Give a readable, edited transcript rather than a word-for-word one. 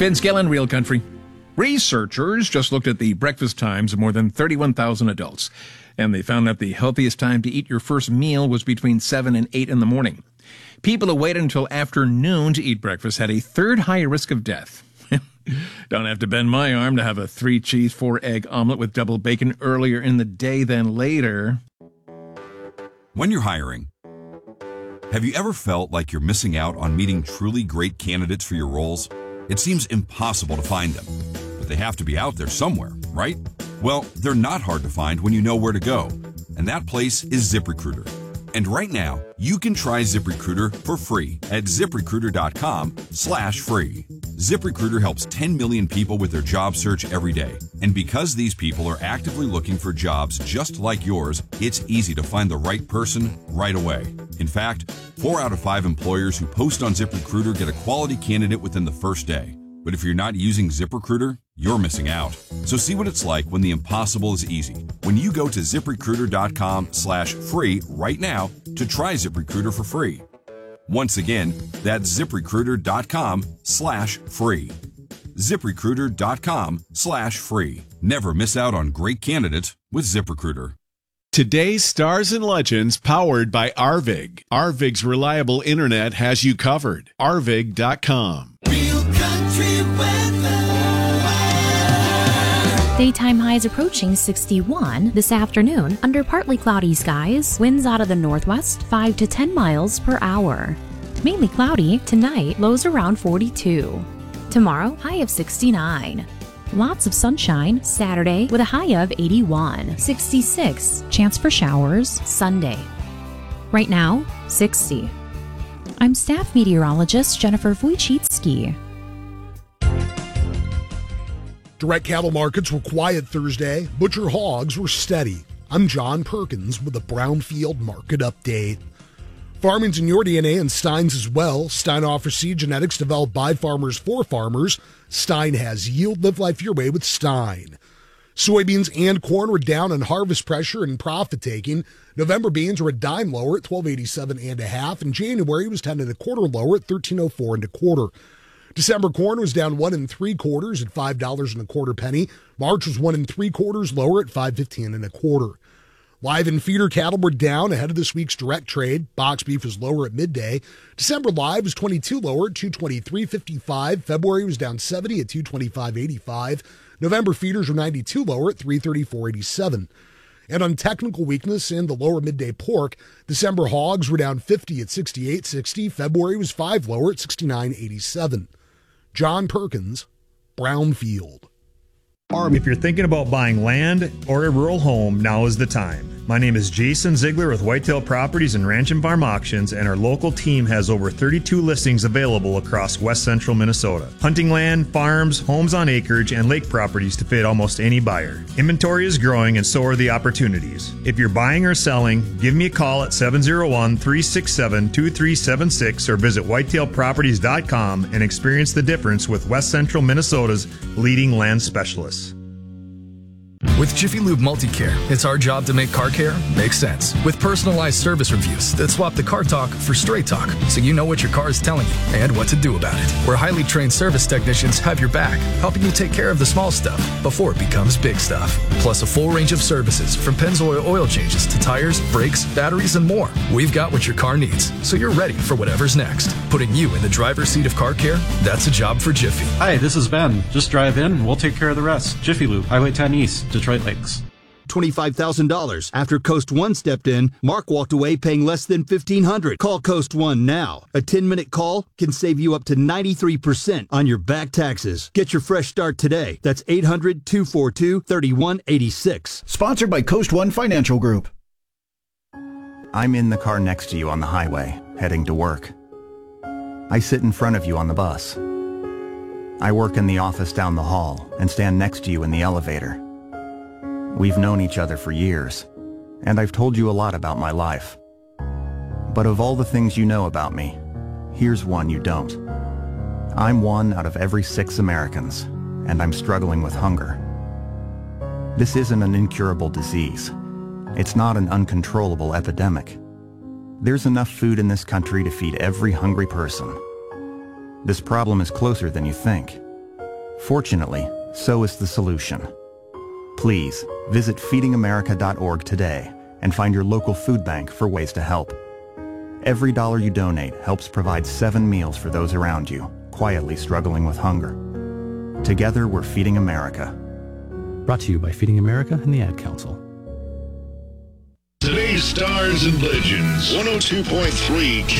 Vince Gillen, Real Country. Researchers just looked at the breakfast times of more than 31,000 adults, and they found that the healthiest time to eat your first meal was between 7 and 8 in the morning. People who waited until after noon to eat breakfast had a third higher risk of death. Don't have to bend my arm to have a 3-cheese, 4-egg omelet with double bacon earlier in the day than later. When you're hiring, have you ever felt like you're missing out on meeting truly great candidates for your roles? It seems impossible to find them, but they have to be out there somewhere, right? Well, they're not hard to find when you know where to go, and that place is ZipRecruiter. And right now, you can try ZipRecruiter for free at ZipRecruiter.com/free. ZipRecruiter helps 10 million people with their job search every day. And because these people are actively looking for jobs just like yours, it's easy to find the right person right away. In fact, 4 out of 5 employers who post on ZipRecruiter get a quality candidate within the first day. But if you're not using ZipRecruiter, you're missing out. So see what it's like when the impossible is easy. When you go to ZipRecruiter.com/free right now to try ZipRecruiter for free. Once again, that's ZipRecruiter.com/free. ZipRecruiter.com/free. Never miss out on great candidates with ZipRecruiter. Today's Stars and Legends powered by Arvig. Arvig's reliable internet has you covered. Arvig.com. Real Country weather. Daytime highs approaching 61 this afternoon under partly cloudy skies. Winds out of the northwest 5 to 10 miles per hour. Mainly cloudy tonight, lows around 42. Tomorrow, high of 69. Lots of sunshine Saturday with a high of 81. 66. Chance for showers Sunday. Right now, 60. I'm staff meteorologist Jennifer Wojcicki. Direct cattle markets were quiet Thursday. Butcher hogs were steady. I'm John Perkins with a Brownfield market update. Farming's in your DNA and Stein's as well. Stein offers seed genetics developed by farmers for farmers. Stein has yield. Live life your way with Stein. Soybeans and corn were down on harvest pressure and profit taking. November beans were a dime lower at $12.87 and a half, and January was 10 1/4 lower at $13.04 and a quarter. December corn was down 1 3/4 at $5 and a quarter penny. March was 1 3/4 lower at $5.15 and a quarter. Live and feeder cattle were down ahead of this week's direct trade. Box beef was lower at midday. December live was 22 lower at $223.55. February was down 70 at $225.85. November feeders were 92 lower at $334.87. And on technical weakness in the lower midday pork, December hogs were down 50 at $68.60. February was 5 lower at $69.87. John Perkins, Brownfield. If you're thinking about buying land or a rural home, now is the time. My name is Jason Ziegler with Whitetail Properties and Ranch and Farm Auctions, and our local team has over 32 listings available across west central Minnesota. Hunting land, farms, homes on acreage, and lake properties to fit almost any buyer. Inventory is growing and so are the opportunities. If you're buying or selling, give me a call at 701-367-2376 or visit whitetailproperties.com and experience the difference with west central Minnesota's leading land specialists. With Jiffy Lube Multicare, it's our job to make car care make sense. With personalized service reviews that swap the car talk for straight talk, so you know what your car is telling you and what to do about it. Where highly trained service technicians have your back, helping you take care of the small stuff before it becomes big stuff. Plus a full range of services from Pennzoil oil changes to tires, brakes, batteries, and more. We've got what your car needs, so you're ready for whatever's next. Putting you in the driver's seat of car care, that's a job for Jiffy. Hi, this is Ben. Just drive in and we'll take care of the rest. Jiffy Lube, Highway 10 East, Detroit Lakes. $25,000. After Coast One stepped in, Mark walked away paying less than $1,500. Call Coast One now. A 10-minute call can save you up to 93% on your back taxes. Get your fresh start today. That's 800-242-3186. Sponsored by Coast One Financial Group. I'm in the car next to you on the highway, heading to work. I sit in front of you on the bus. I work in the office down the hall and stand next to you in the elevator. We've known each other for years, and I've told you a lot about my life. But of all the things you know about me, here's one you don't. I'm 1 out of every 6 Americans, and I'm struggling with hunger. This isn't an incurable disease. It's not an uncontrollable epidemic. There's enough food in this country to feed every hungry person. This problem is closer than you think. Fortunately, so is the solution. Please visit feedingamerica.org today and find your local food bank for ways to help. Every dollar you donate helps provide 7 meals for those around you, quietly struggling with hunger. Together, we're Feeding America. Brought to you by Feeding America and the Ad Council. Today's Stars and Legends, 102.3